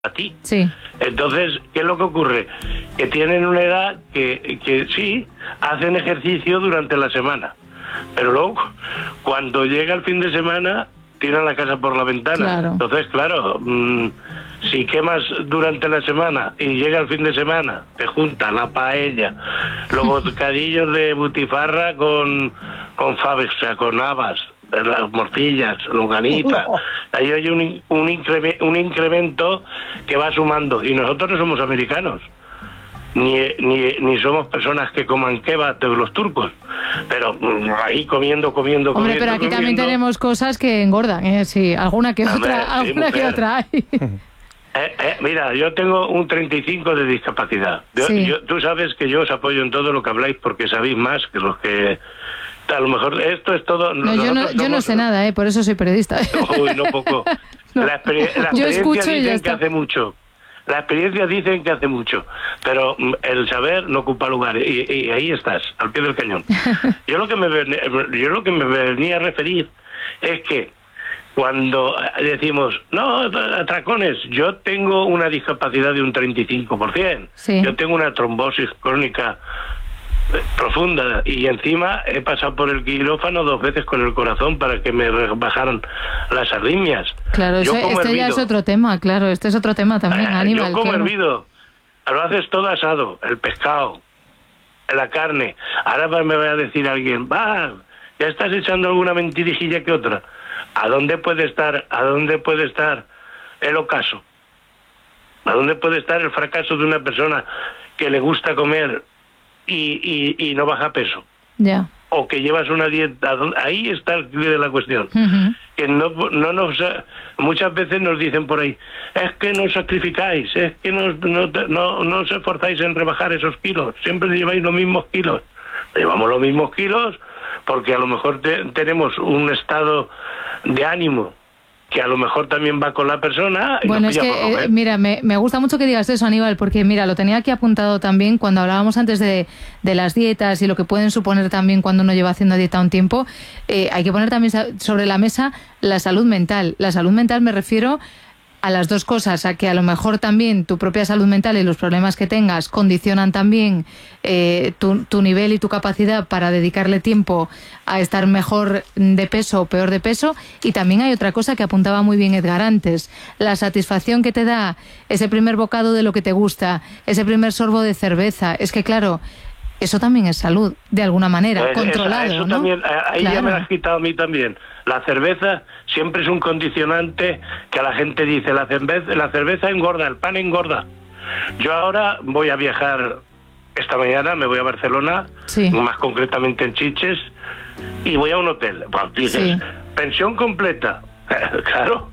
a ti. Sí. Entonces, ¿qué es lo que ocurre? Que tienen una edad que sí, hacen ejercicio durante la semana, pero luego, cuando llega el fin de semana, tiran la casa por la ventana. Claro. Entonces, claro, si quemas durante la semana y llega el fin de semana, te junta la paella, los bocadillos de butifarra con faves, o sea, con habas, las morcillas, longaniza. Ahí hay un incremento que va sumando. Y nosotros no somos americanos, ni somos personas que coman kebab de los turcos, pero ahí comiendo. Hombre, pero aquí también tenemos cosas que engordan, sí, alguna que otra hay. Mira, yo tengo un 35 de discapacidad. Tú sabes que yo os apoyo en todo lo que habláis porque sabéis más que los que... A lo mejor esto es todo... No, yo no sé nada, por eso soy periodista. Uy, no poco. No. La experiencia dicen que hace mucho. La experiencia dicen que hace mucho, pero el saber no ocupa lugar y ahí estás, al pie del cañón. Yo lo que me venía a referir es que cuando decimos, no, atracones, yo tengo una discapacidad de un 35%, sí. Yo tengo una trombosis crónica profunda y encima he pasado por el quirófano 2 veces con el corazón para que me bajaran las arritmias. Claro, este ya es otro tema, claro, este es otro tema también, Aníbal. Yo como claro. hervido, lo haces todo asado, el pescado, la carne. Ahora me va a decir alguien, ya estás echando alguna mentirijilla que otra. ¿A dónde puede estar el ocaso? ¿A dónde puede estar el fracaso de una persona que le gusta comer y no baja peso? Ya. O que llevas una dieta, ahí está el clic de la cuestión. Que muchas veces nos dicen por ahí, es que no sacrificáis, es que no os esforzáis en rebajar esos kilos, siempre lleváis los mismos kilos. Llevamos los mismos kilos porque a lo mejor tenemos un estado de ánimo que a lo mejor también va con la persona. Y bueno, es que, mira, me gusta mucho que digas eso, Aníbal, porque mira, lo tenía aquí apuntado también cuando hablábamos antes de las dietas y lo que pueden suponer también cuando uno lleva haciendo dieta un tiempo. Hay que poner también sobre la mesa la salud mental. La salud mental me refiero a las dos cosas, a que a lo mejor también tu propia salud mental y los problemas que tengas condicionan también tu nivel y tu capacidad para dedicarle tiempo a estar mejor de peso o peor de peso. Y también hay otra cosa que apuntaba muy bien Edgar antes, la satisfacción que te da ese primer bocado de lo que te gusta, ese primer sorbo de cerveza. Es que claro, eso también es salud, de alguna manera, controlado, eso ¿no? También, ahí claro. Ya me lo has quitado a mí también. La cerveza siempre es un condicionante que a la gente dice, la cerveza engorda, el pan engorda. Yo ahora voy a viajar, esta mañana me voy a Barcelona, sí. Más concretamente en Sitges, y voy a un hotel. Pues dices, sí. Pensión completa, claro.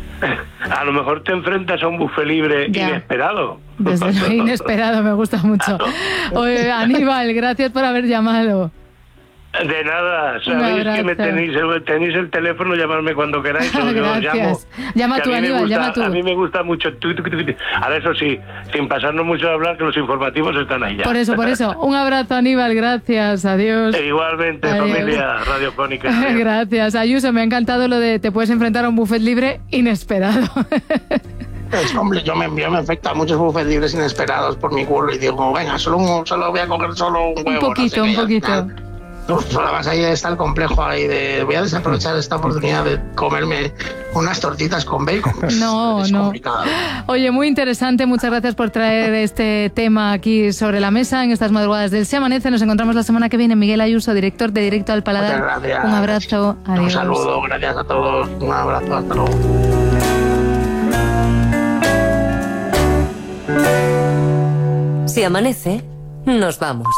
A lo mejor te enfrentas a un buffet libre inesperado. Desde lo inesperado me gusta mucho. Oye, Aníbal, gracias por haber llamado. De nada, sabéis que me tenéis el teléfono, llamarme cuando queráis. Gracias. Llama tú, Aníbal, llama tú. A mí me gusta mucho. Ahora eso sí, sin pasarnos mucho a hablar, que los informativos están ahí ya. Por eso. Un abrazo, Aníbal, gracias, adiós. Igualmente, adiós. Familia radiofónica. Adiós. Gracias, Ayuso, me ha encantado lo de te puedes enfrentar a un buffet libre inesperado. Hombre, yo me afecta a muchos buffets libres inesperados por mi curro y digo, venga, solo voy a coger solo un huevo. Un poquito. Además ahí está el complejo ahí de voy a desaprovechar esta oportunidad de comerme unas tortitas con bacon. No. Complicado. Oye, muy interesante, muchas gracias por traer este tema aquí sobre la mesa en estas madrugadas del Se Amanece. Nos encontramos la semana que viene. Miguel Ayuso, director de Directo al Paladar. Muchas gracias. Un abrazo, adiós. Un saludo, gracias a todos. Un abrazo, hasta luego. Si amanece, nos vamos.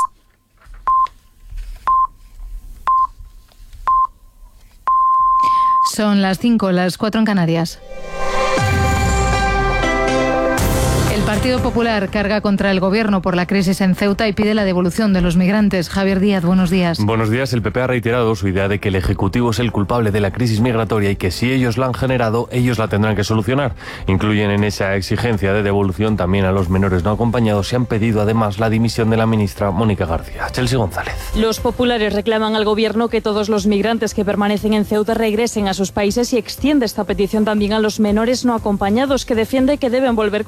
Son las 5, las 4 en Canarias. El Partido Popular carga contra el Gobierno por la crisis en Ceuta y pide la devolución de los migrantes. Javier Díaz, buenos días. Buenos días. El PP ha reiterado su idea de que el Ejecutivo es el culpable de la crisis migratoria y que si ellos la han generado, ellos la tendrán que solucionar. Incluyen en esa exigencia de devolución también a los menores no acompañados y han pedido además la dimisión de la ministra Mónica García. Chelsea González. Los populares reclaman al Gobierno que todos los migrantes que permanecen en Ceuta regresen a sus países y extiende esta petición también a los menores no acompañados, que defiende que deben volver